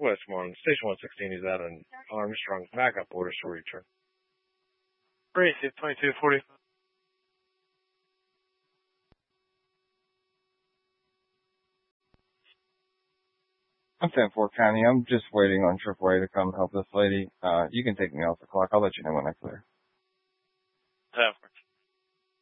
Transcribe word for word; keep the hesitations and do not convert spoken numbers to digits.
West one, Station one sixteen is out on Armstrong. Backup orders for return. Receive twenty-two forty. I'm ten four County. I'm just waiting on triple A to come help this lady. Uh, you can take me off the clock. I'll let you know when I clear. ten four.